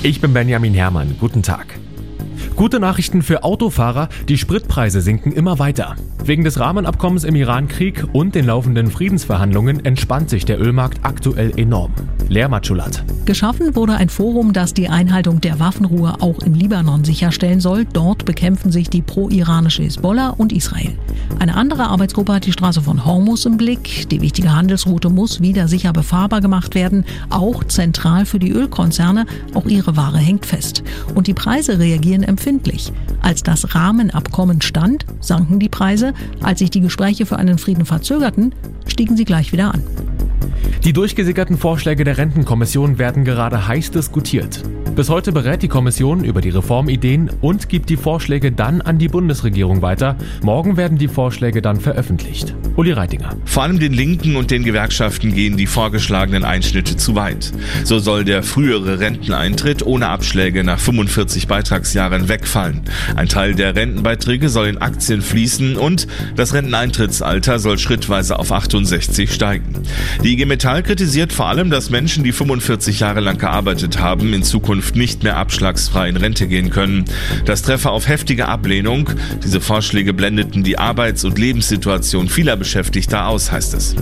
Ich bin Benjamin Herrmann. Guten Tag. Gute Nachrichten für Autofahrer, die Spritpreise sinken immer weiter. Wegen des Rahmenabkommens im Iran-Krieg und den laufenden Friedensverhandlungen entspannt sich der Ölmarkt aktuell enorm. Lea Matschulat. Geschaffen wurde ein Forum, das die Einhaltung der Waffenruhe auch im Libanon sicherstellen soll. Dort bekämpfen sich die pro-iranische Hisbollah und Israel. Eine andere Arbeitsgruppe hat die Straße von Hormuz im Blick. Die wichtige Handelsroute muss wieder sicher befahrbar gemacht werden, auch zentral für die Ölkonzerne. Auch ihre Ware hängt fest. Und die Preise reagieren empfindlich. Als das Rahmenabkommen stand, sanken die Preise. Als sich die Gespräche für einen Frieden verzögerten, stiegen sie gleich wieder an. Die durchgesickerten Vorschläge der Rentenkommission werden gerade heiß diskutiert. Bis heute berät die Kommission über die Reformideen und gibt die Vorschläge dann an die Bundesregierung weiter. Morgen werden die Vorschläge dann veröffentlicht. Uli Reitinger. Vor allem den Linken und den Gewerkschaften gehen die vorgeschlagenen Einschnitte zu weit. So soll der frühere Renteneintritt ohne Abschläge nach 45 Beitragsjahren wegfallen. Ein Teil der Rentenbeiträge soll in Aktien fließen und das Renteneintrittsalter soll schrittweise auf 68 steigen. Die IG Metall kritisiert vor allem, dass Menschen, die 45 Jahre lang gearbeitet haben, in Zukunft nicht mehr abschlagsfrei in Rente gehen können. Das treffe auf heftige Ablehnung. Diese Vorschläge blendeten die Arbeits- und Lebenssituation vieler Beschäftigter aus, heißt es.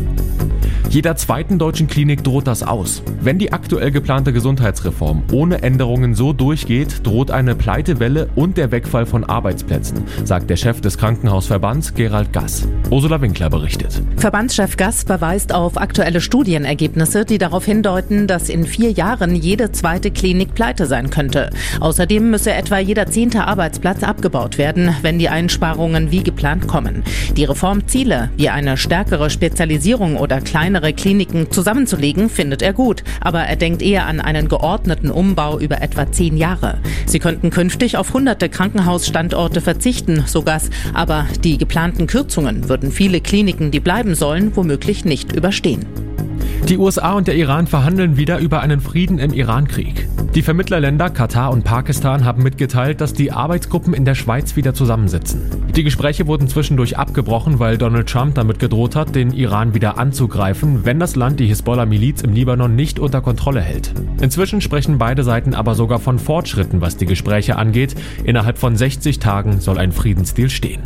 Jeder zweiten deutschen Klinik droht das aus. Wenn die aktuell geplante Gesundheitsreform ohne Änderungen so durchgeht, droht eine Pleitewelle und der Wegfall von Arbeitsplätzen, sagt der Chef des Krankenhausverbands Gerald Gass. Ursula Winkler berichtet. Verbandschef Gass verweist auf aktuelle Studienergebnisse, die darauf hindeuten, dass in 4 Jahren jede zweite Klinik pleite sein könnte. Außerdem müsse etwa jeder 10. Arbeitsplatz abgebaut werden, wenn die Einsparungen wie geplant kommen. Die Reformziele, wie eine stärkere Spezialisierung oder kleinere Kliniken zusammenzulegen, findet er gut. Aber er denkt eher an einen geordneten Umbau über etwa 10 Jahre. Sie könnten künftig auf hunderte Krankenhausstandorte verzichten, so Gass. Aber die geplanten Kürzungen würden viele Kliniken, die bleiben sollen, womöglich nicht überstehen. Die USA und der Iran verhandeln wieder über einen Frieden im Iran-Krieg. Die Vermittlerländer Katar und Pakistan haben mitgeteilt, dass die Arbeitsgruppen in der Schweiz wieder zusammensitzen. Die Gespräche wurden zwischendurch abgebrochen, weil Donald Trump damit gedroht hat, den Iran wieder anzugreifen, wenn das Land die Hisbollah-Miliz im Libanon nicht unter Kontrolle hält. Inzwischen sprechen beide Seiten aber sogar von Fortschritten, was die Gespräche angeht. Innerhalb von 60 Tagen soll ein Friedensdeal stehen.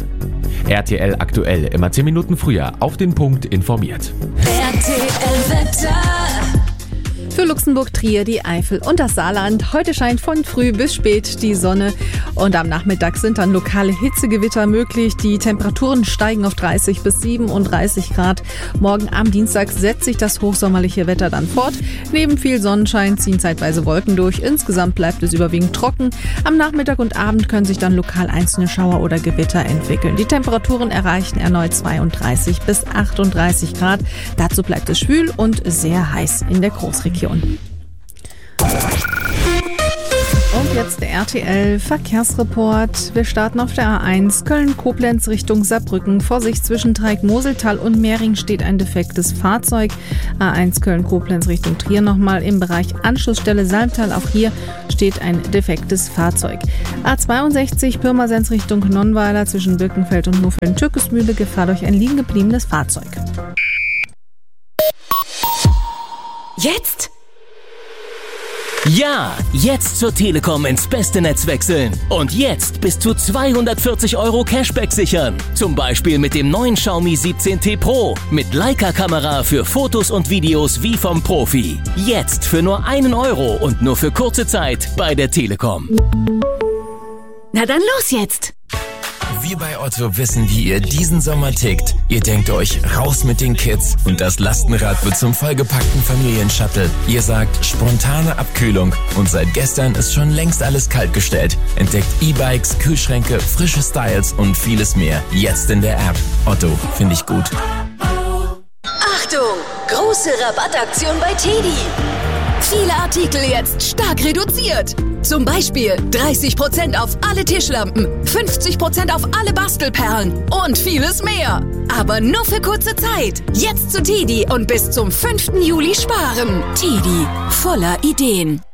RTL aktuell, immer 10 Minuten früher, auf den Punkt informiert. RTL Wetter. Für Luxemburg, Trier, die Eifel und das Saarland. Heute scheint von früh bis spät die Sonne und am Nachmittag sind dann lokale Hitzegewitter möglich. Die Temperaturen steigen auf 30 bis 37 Grad. Morgen am Dienstag setzt sich das hochsommerliche Wetter dann fort. Neben viel Sonnenschein ziehen zeitweise Wolken durch. Insgesamt bleibt es überwiegend trocken. Am Nachmittag und Abend können sich dann lokal einzelne Schauer oder Gewitter entwickeln. Die Temperaturen erreichen erneut 32 bis 38 Grad. Dazu bleibt es schwül und sehr heiß in der Großregion. Und jetzt der RTL-Verkehrsreport. Wir starten auf der A1 Köln-Koblenz Richtung Saarbrücken. Vorsicht, zwischen Dreieck-Moseltal und Mehring steht ein defektes Fahrzeug. A1 Köln-Koblenz Richtung Trier nochmal im Bereich Anschlussstelle Salmtal. Auch hier steht ein defektes Fahrzeug. A62 Pirmasens Richtung Nonnweiler zwischen Birkenfeld und Muffeln-Türkesmühle. Gefahr durch ein liegen gebliebenes Fahrzeug. Jetzt? Ja, jetzt zur Telekom ins beste Netz wechseln. Und jetzt bis zu 240 € Cashback sichern. Zum Beispiel mit dem neuen Xiaomi 17T Pro. Mit Leica-Kamera für Fotos und Videos wie vom Profi. Jetzt für nur 1 € und nur für kurze Zeit bei der Telekom. Na dann los jetzt! Wir bei Otto wissen, wie ihr diesen Sommer tickt. Ihr denkt euch, raus mit den Kids und das Lastenrad wird zum vollgepackten Familienshuttle. Ihr sagt, spontane Abkühlung und seit gestern ist schon längst alles kaltgestellt. Entdeckt E-Bikes, Kühlschränke, frische Styles und vieles mehr. Jetzt in der App. Otto, finde ich gut. Achtung! Große Rabattaktion bei TEDi. Viele Artikel jetzt stark reduziert. Zum Beispiel 30% auf alle Tischlampen, 50% auf alle Bastelperlen und vieles mehr. Aber nur für kurze Zeit. Jetzt zu TEDi und bis zum 5. Juli sparen. TEDi, voller Ideen.